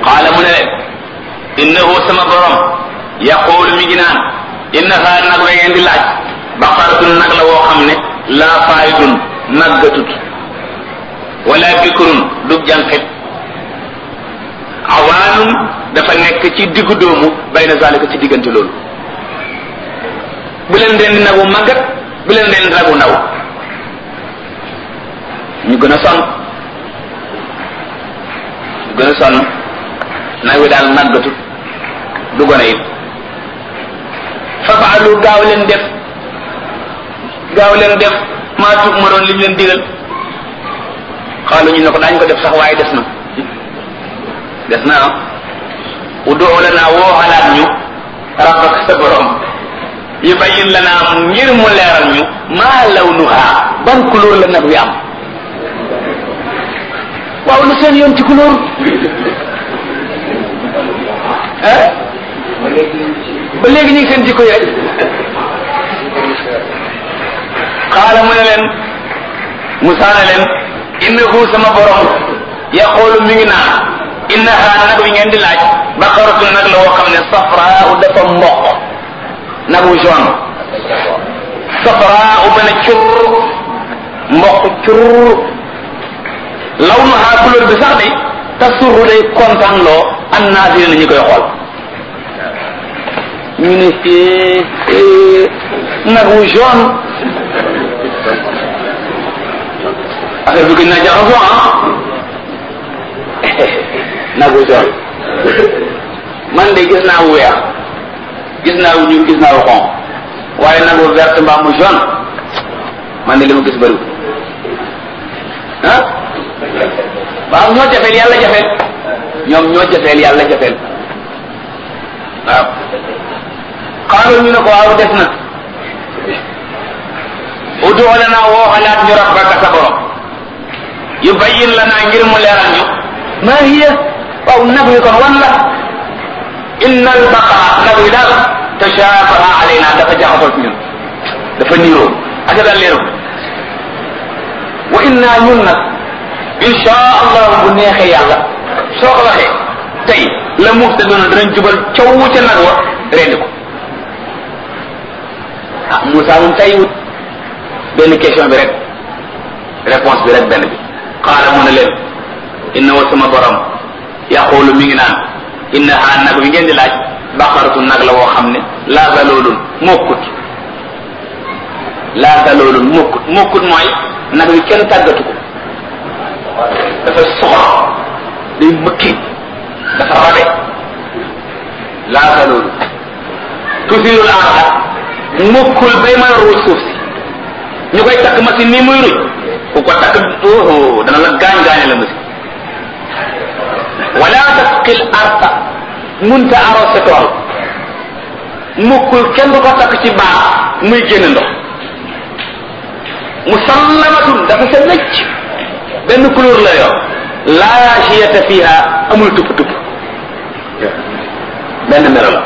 qaala mu ne leen innahu sama borom yaqulu mi ngi naan innaha nag la ngeen di laaj baqaratun nag la woo xam ne laa faayidun màggatut wala bikrun du jànqit awaanum dafa nekk ci diggu doomu bayna zalika ci diggante loolu bu leen den di nagu màggat bu leen den di nagu ndaw ñu gën a sonn nag wi daal màggatut du gone it fafaalu gaaw leen def maa tuub ma doon li ñu leen digal xaalu ñu ne ko daañu ko def sax waaye des na ud'u lana woo xalaat ñu rabbaka sa borom yubayyin lana ngir mu leeral ñu maa lawnuha ban couleur la nag wi am waaw lu seen yoon ci couleur ah ba léegi ñu ngi seen jikko yi xaala mu ne leen Musaa ne leen innahu sama borom yaqulu mi ngi naan innaha nag wi ngeen di laaj baqaratun nag la woo xam ne safraa dafa mboq nag wu jaune safraa ba ne cur mboq cur lawnuha couleur bi sax day tasurru day kontaan loo an naazirina ñu koy xool ñu ne nag wu jaune affaire bi gën naa jaxasoo nag wu jaune man de gis naa wu weex gis naa wu ñuul gis naa wu xonq waaye nag wu vert mbaa mu jaune man de li ma gis bëriwul ah waaw ñoo jafeel yàlla jafeel ñoom ñoo jafeel yàlla jafeel waaw xaaral ñu ne ko waaw des na ud'u lana woo xalaat ñu rabbaka sa borom yubayyin lana ngir mu leeral ñu ma hiya waaw nag wi kon wan la inna al baqara nag wi daal tashabaha alayna dafa jaxasoo ci ñun dafa niiroo ak daal leeru wa inna ñun nag insha allah bu neexee yàlla soo ko waxee tey la muhtaduna danañ jubal coow ca nag wa rendi ko ah Moussa moom tey wut benn question bi rek réponse bi rek benn bi xaala mu ne leen inna wa sama borom yaqulu mi ngi naan innaha nag wi ngeen di laaj baqaratu nag la woo xam ne laa zaloolun mokkut mooy nag wi kenn tàggatu ko dafa soxor day mëkki dafa rabe laa zaloolun tusirul arda mokkul bay mën a ruuj suuf si ñu koy takk machine nii muy ruuj ku ko takk dana la gaañ-gaañe la machine wala tasqil arda munta arrosé tool mokkul kenn du ko takk ci baax muy génn ndox musallamatun dafa sa necc benn couleur la yor laa shiyata fiha amul tupp benn melo la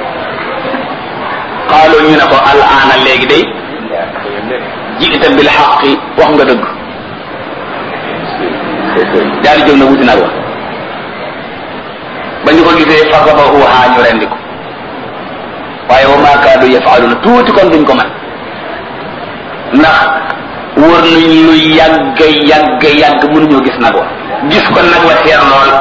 qaalu ñu ne ko al'aana léegi day ji'ta bil haqqi wax nga dëgg daal di jóg na wuti nag wa ba ñu ko gisee fasabahuha ñu rendi ko waaye wa ma kaadu yafaaluna tuuti kon duñ ko man ndax wër nañ lu yàgg mënuñoo gis nag wa gis ko nag wa teer lool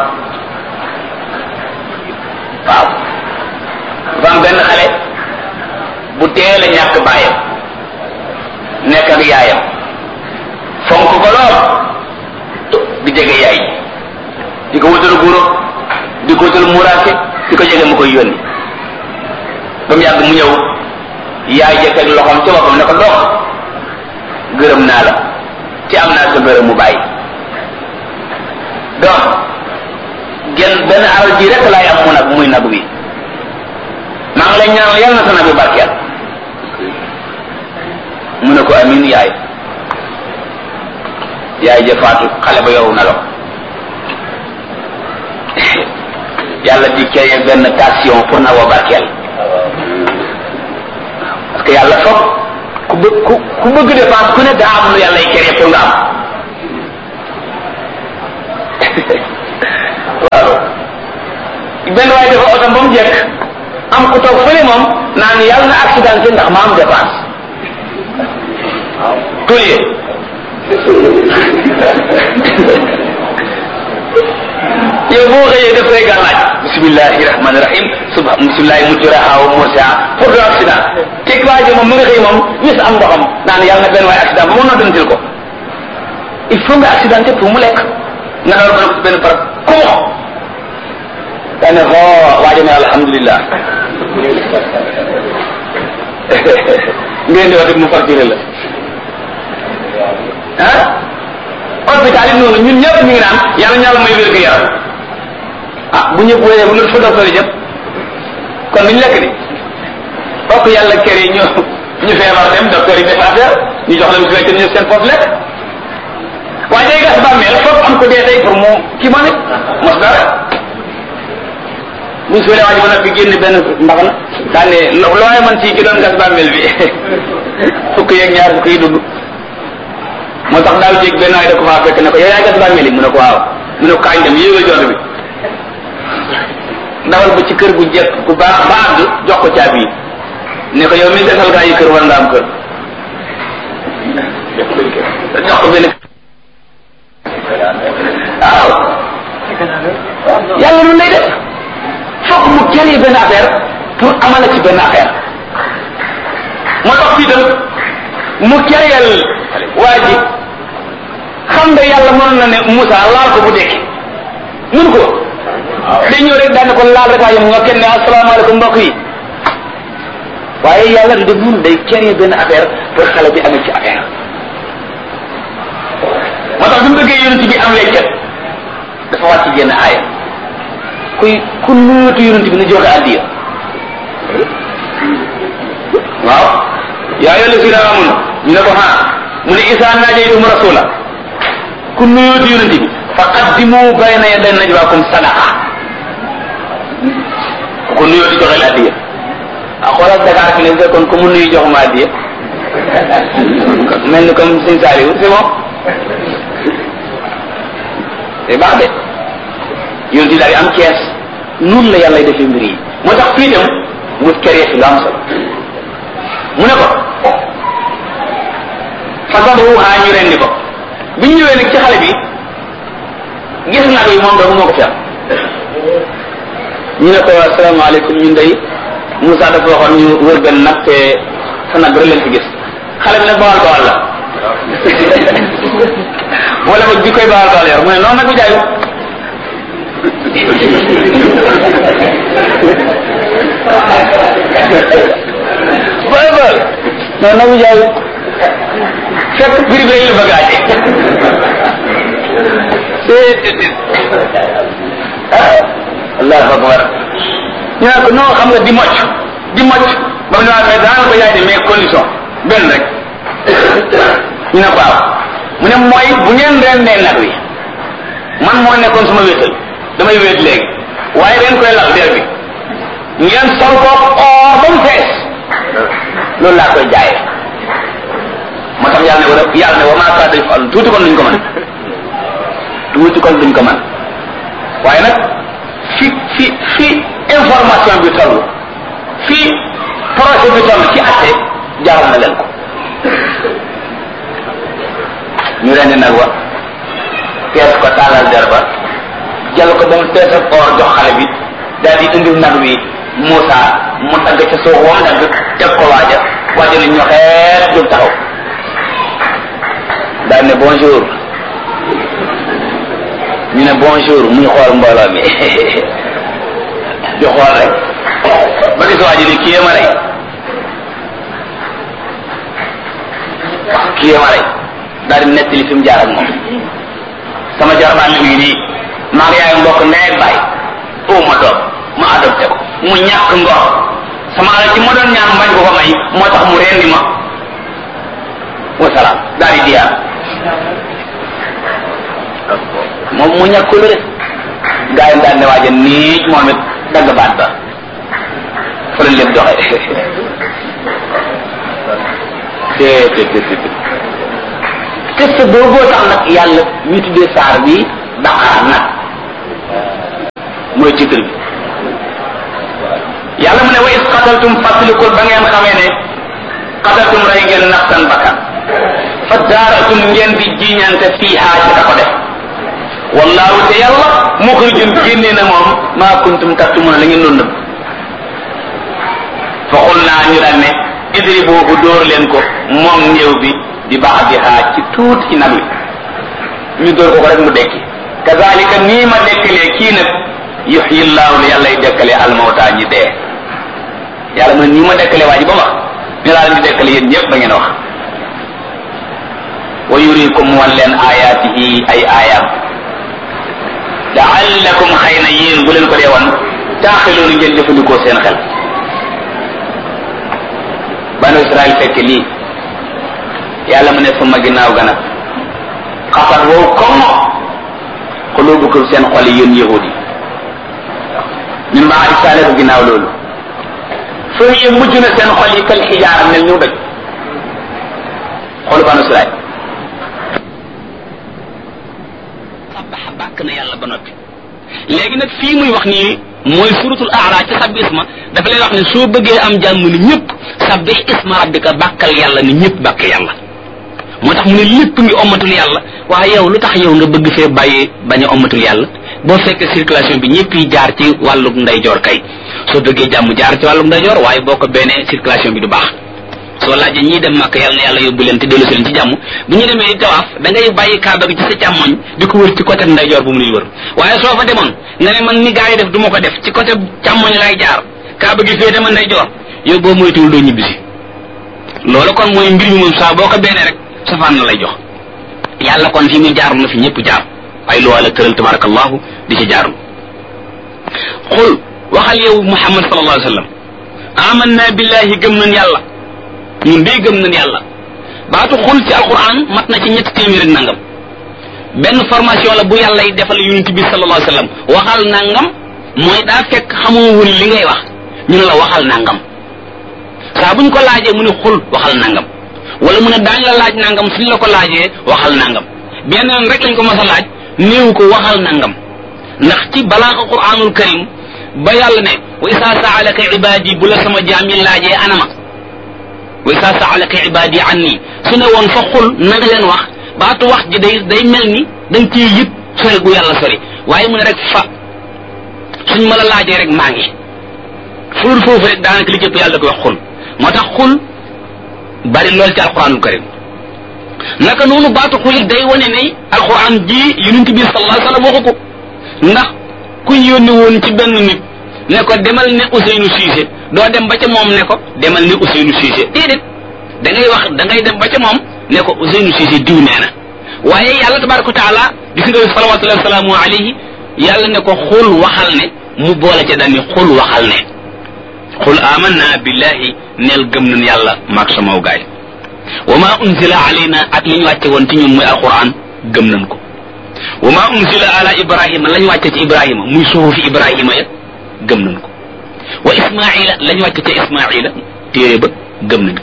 waaw dafa am benn xale bu teel a ñàkk baayam nekk ak yaayam fonk ko lool di jege yaay di ko wutal guro di ko wutal muraake di ko jege mu koy yónni ba mu yàgg mu ñëw yaay ja teg loxoom ci boppam ne ko dox gërëm naa la ci am naa sa gërëm mu bàyyi donc genn benn alal ji rek laay am mu nag muy nag wi maa ngi lay ñaanal yàlla na sa nag wi barkeel mu ne ko amin yaay ja faatu xale ba yow na la yàlla di créé benn tension pour na wa barkeel parce que yàlla foog ku bëgg dépense ku ne daa am lu yàlla y créé pour nga am waaw benn waaye dafa oto ba mu jekk am ku toog fële moom naan yàlla na accidenté ndax ma am dépense tuye yow boo xëyee def say gàllaaj bismillahi rahmani rahim bismillahi mujraha wa mursaha pour de accident teg waa ji moom mu nga xëy moom wis am ndoxam naan yàlla na benn waaye accident ba mu noddantil ko il faut nga accidenté pour mu lekk nga door ko benn barab kumo daane waajo ne alhamdulillah ngeen di wax mu facturé la ah hôpital yi noonu ñun ñëpp ñu ngi naan yàlla ñàlla may wér gu yaram ah bu ñëpp wéyee bu ñu fa docteur yi jëpp kon duñ lekk di fokk yàlla kër yi ñu feebar dem docteur yi def affaire ñu jox leen su fekkee ñu seen poos lekk waaye day gas bàmmeel fokk am ko dee tey pour mu kii ma ne mos dara buñ suulee waa ji mën a fi génn benn mbax na daan ne looy man ci ki doon gas bàmmeel bi fukk yeeg ñaar fukk yi dugg moo tax daaw jéeg benn waay da ko faa fekk ne ko yow yaay gas bàmmeel yi mu ne ko waaw mu ne ko kaañ dem yéegal jot bi dawal ba ci kër gu jekk gu baax ba àgg jox ko caabi yi ne ko yow mi gasal gaa yi kër war nga am kër jox ko benn waaw yàlla lu lay def fokk mu créé benn affaire pour amala ci benn affaire moo tax fii tam mu créé waa ji xam nga yàlla mënoon na ne Moussa laal ko bu dekki mun ko day ñëw rek daan ko laal rek waaye nga kenn ne asalaamaaleykum mbokk yi waaye yàlla du def mun day créé benn affaire pour xale bi amee ci affaire moo tax bi mu bëggee yonent bi am weccat dafa wàcc jenn aaya ku nuutu yonent bi na joxe addiya waaw yaa ayyuha llazina amanu ñu ne ko mu ne isa najaytum rasula ku nuutu yonent bi fa qaddimu bayna yaday najwaakum sadaqa ku nuutu joxe addiya xoolal Dakar fi ne fekkoon ku mu nuyu joxuma addiya mel ni comme Sëñ Saliou c'est bon c'est baax de yonent bi daal di am kees noonu la yàlla defee mbir yi moo tax fii itam mu créé fi lu am solo mu ne ko fasabahuha ñu rendi ko bi ñu ñëwee nag ci xale bi gis nag yi moom doomu moo ko fi am ñu ne ko asalaamaaleykum ñun day Moussa dafa waxoon ñu wër benn nag te sa nag rek leen fi gis xale bi nag bawal bawal la wala ba bi koy bawal bawal yor mu ne noonu nag bu jaayu bal bal non na bu jaayu fekk biri bi la bëgg aaje allahu akbar ñu ne ko non xam nga di mocc ba mu ne waa mais daan ko yaay de mais condition benn rek ñu ne ko waaw mu ne mooy bu ngeen rendee nag wi man moo nekkoon suma wéetal damay wéet léegi waaye ren koy lal der bi ngeen sol ko or ba mu fees loolu laa koy jaayee moo tax yàlla ne wa maa kaana yaf'alu tuuti kon duñ ko mën waaye nag fi information bi toll fi projet bi toll ci atte jaral na leen ko ñu rendi nag wa fees ko taalal der ba jël ko ba mu fees ak or jox xale bi daal di indil nag wi Moussa mu tagg ca suuf wam dagg teg ko waaja ne ñoxeet jóg taxaw daal ne bonjour ñu ne bonjour muy xool mbooloo mi di xool rek ba gis waaji ni kii ma rey daal di nettali fi mu jaar ak moom sama jarbaat mi ngi nii maa ngi yaay mbokk ndey baay ma doom ma adopté ko mu ñàkk ngor sama alal ci ma doon ñaan bañ ko ko may moo tax mu rendi ma wasalaam daal di diyaar moom mu ñàkk lu rek gaa yi daal ne waaja nii moom it dagg baat ba fa la lépp doxe te booboo tax nag yàlla ñu tuddee saar bi Baqara nag mooy titre bi yàlla mu ne wa is qataltum fasilikul ba ngeen xamee ne qataltum rey ngeen nafsan bakkan fa daaratum ngeen di jiñante fiiha ci ka ko def wallahu te yàlla muxrijun génne na moom maa kuntum taktumuna la ngeen doon nëbb fa xul naa ñu daan ne idribuhu dóor leen ko moom néew bi di baax di xaaj ci tuuti ci nag wi ñu dóor ko rek mu dekki kazalika nii ma dekkalee kii nag yuhyi llahu ne yàllay dekkalee almawta ñi dee yàlla mu ne nii ma dekkalee waa ji ba wax ñu laa leen di dekkale yéen ñëpp ba ngeen wax wa yurikum wan leen ayaatihi ay aayaam laallakum xëy na yéen bu leen ko dee wan taaxiloonu ngeen jëfandikoo seen xel banu Israël fekk lii yàlla mu ne suma ginnaaw gana xasat wow comme xulubukum seen xol yi yéen yahudi yi min baadi saale ko ginnaaw loolu foo yee mujj na seen xol yi kal xijaara mel ñu doj xolu banu Israël sabaxa bàkk na yàlla ba noppi léegi nag fii muy wax nii mooy suratul A'raf ci sabbi isma dafa lay wax ne soo bëggee am jàmm ni ñëpp sabbih isma rabbika bàkkal yàlla ni ñëpp bàkk yàlla moo tax mu ne lépp ngi ommatul yàlla waaye yow lu tax yow nga bëgg fee bàyyi bañ a ommatul yàlla boo fekkee circulation bi ñëpp yi jaar ci wàllug ndeyjoor kay soo bëggee jàmm jaar ci wàllug ndeyjoor waaye boo ko benee circulation bi du baax soo laajee ñii dem Makka yàlla na yàlla yóbbu leen te dellu si leen ci jàmm bu ñu demee tawaaf da ngay bàyyi kaaba gi ci sa càmmoñ di ko wër ci côté ndeyjoor bu mu nuy wër waaye soo fa demoon nga ne man ni gaa yi def du ma ko def ci côté càmmoñ lay jaar kaaba gi fee dama ndeyjoor yow boo moytuwul doo ñibbisi loolu kon mooy mbir mi moom saa boo ko benee rek safaan la lay jox yàlla kon fi muy jaarul na fi ñëpp jaar ay luwaa la tëral tabarakallahu di ci jaarul xul waxal yow Muhammad sallallahu alayhi wa sallam amanna billahi gëm nañ yàlla ñun de gëm nañ yàlla baatu xul ci alquran mat na ci ñetti téeméer ak nangam benn formation la bu yàlla yi defal yonent bi sallallahu alayhi wa sallam waxal nangam mooy daa fekk xamoo woon li ngay wax ñu ne la waxal nangam saa buñ ko laajee mu ne xul waxal nangam wala mu ne daañ la laaj nangam suñ la ko laajee waxal nangam benn yoon rek lañ ko mas a laaj néew ko waxal nangam ndax ci balaaxa quraanul karim ba yàlla ne wa isa saalaka ibadi bu la sama jaam yi laajee anama wa isa saalaka ibadi anni su ne woon fa xul na nga leen wax baatu wax ji day mel ni dañ ciy yëg sori gu yàlla sori waaye mu ne rek fa suñ ma la laajee rek maa ngi fulul foofu rek daanaka li jëpp yàlla da koy wax xul moo tax xul bari lool ci alquranul karim naka noonu baatu xulit day wane ne alquran ji yonent bi sallallahu alayhi wasallam waxu ko ndax kuñ yónni woon ci benn nit ne ko demal ne Ousseynou Cissé doo dem ba ca moom ne ko demal ne Ousseynou Cissé déedéet da ngay dem ba ca moom ne ko Ousseynou Cissé diw nee na waaye yàlla tabaraka wa taala gis nga salawatullahi wa salaamu alayhi yàlla ne ko xul waxal ne mu boole ca daal ni xul waxal ne qul amanna billahi neel gëm nañ yàlla maag samaw gaay wa ma unzila alayna ak li ñu wàcce woon ci ñun muy alquran gëm nañ ko wa ma unzila ala ibrahima lañ wàcce ci ibrahima muy suhufi ibrahima ya gëm nañ ko wa ismaila lañ wàcce ca ismaila téere ba gëm nañ ko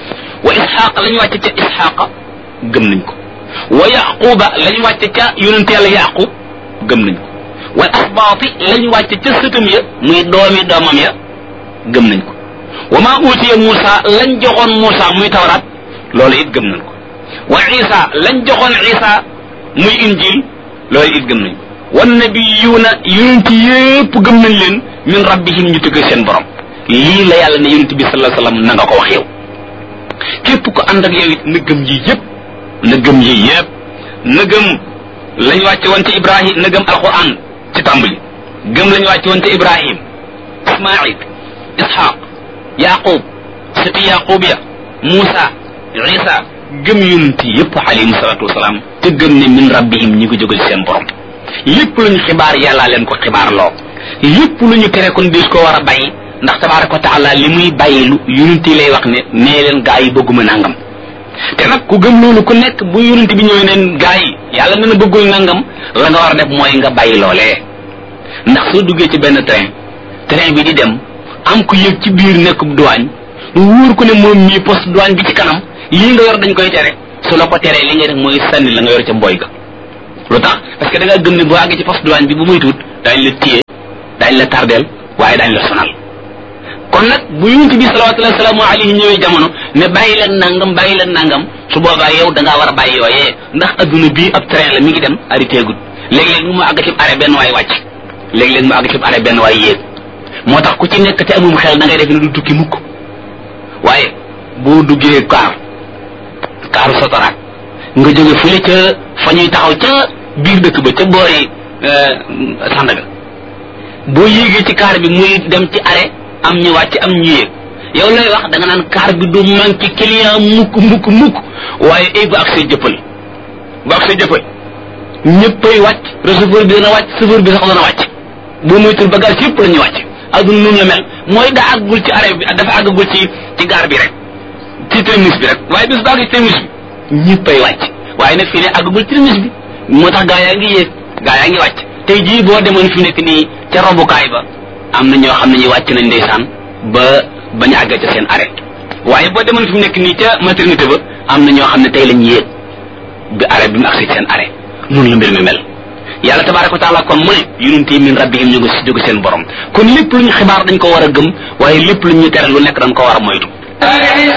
wa isxaqa lañ wàcce ca isxaqa gëm nañ ko wa yaquba lañ wàcce ca yonent yàlla yaqub gëm nañ ko wal asbaati lañ wàcce ca sëtam ya muy doomi doomam ya gëm nañ ko wa ma utiya Musa lañ joxoon Musa muy tawraat loolu it gëm nañ ko wa Isa lañ joxoon Isa muy injil loolu it gëm nañ ko wan nabiyuuna yonent yépp gëm nañ leen min rabbihim ñu tëgg seen borom lii la yàlla ne yonent bi sallallahu alayhi wasallam na nga ko wax yow képp ko ànd ak yow it na gëm yi yépp na gëm yi yépp na gëm lañ wàcce woon ci Ibrahim na gëm alquran ci tàmbali gëm lañ wàcce woon ci Ibrahim Ismaïl Ishaq Yaqub sëti Yaqub ya Musa Isa gëm yonent yépp alayhim salatu wasalaam te gëm ne min rabbihim ñi ko jógal seen borom lépp lu ñu xibaar yàllaa leen ko xibaar loo lépp lu ñu tere kon dis ko war a bàyyi ndax tabaraka wa taala li muy bàyyilu yonent yi lay wax ne nee leen gaa yi bëgguma nangam te nag ku gëm loolu ku nekk bu yonent bi ñëwee neen gaa yi yàlla nee na bëggul nangam la nga war a def mooy nga bàyyi loolee ndax soo duggee ci benn train bi di dem am ku yëg ci biir nekkub douane lu wóor ko ne moom mii poste douane bi ci kanam lii nga yor dañ koy tere su la ko teree li ngay def mooy sànni la nga yor ca mboy ga lu tax parce que da nga gëm ne boo àggee ci poste douane bi bu muy tuut daañ la téye daañ la tardeel waaye daañ la sonal kon nag bu yonent bi sallallahu salaamu alayhi ñëwee jamono ne bàyyi leen nangam su boobaa yow da ngaa war a bàyyi yooyee ndax adduna bii ab train la mi ngi dem arrêté gud léeg-léeg mu àgg ci arrêt benn waay wàcc léeg-léeg mu àgg ci arrêt benn waay yéeg moo tax ku ci nekk te amum xel da ngay def ne du tukki mukk waaye boo duggee kaaru sotoraat nga jóge fële ca fa ñuy taxaw ca biir dëkk ba ca boori Sandaga boo yéegee ci kaar bi muy dem ci arrêt am ñu wàcc am ñu yéeg yow lay wax da nga naan kaar bi du manqué client mukk waaye ay bu ak say jëppal ñëppay wàcc receveur bi dana wàcc chauffeur bi sax dana wàcc boo moytul bagage yëpp la ñuy wàcc adduna noonu la mel mooy daa àggul ci arrêt bi dafa àggagul ci gaar bi rek ci terminus bi rek waaye bis ba àgg ci terminus bi ñëppay wàcc waaye nag fii ne àggagul ci terminus bi moo tax gaa yaa ngi yéeg gaa yaa ngi wàcc tey jii boo demoon fi nekk nii ca robukaay ba am na ñoo xam ne ñi wàcc nañ ndeysaan ba bañu àggee ca seen arrêt waaye boo demoon fi nekk nii ca maternité ba am na ñoo xam ne tey lañ yéeg bi arrêt bi mu agsi seen arrêt noonu la mbir mi mel yàlla tabaaraka wa taala kon mu ne yonent min rabbihim ñu ngi si jóge seen borom kon lépp lu ñu xibaar dañ ko war a gëm waaye lépp lu ñu tere lu nekk dañ ko war a moytu